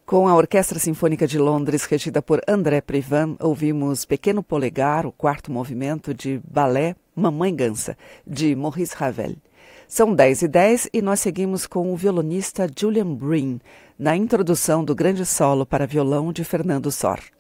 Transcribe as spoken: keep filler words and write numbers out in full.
Com a Orquestra Sinfônica de Londres, regida por André Previn, ouvimos Pequeno Polegar, o quarto movimento de balé Mamãe Gansa, de Maurice Ravel. São dez e dez e nós seguimos com o violonista Julian Breen, na introdução do grande solo para violão de Fernando Sor.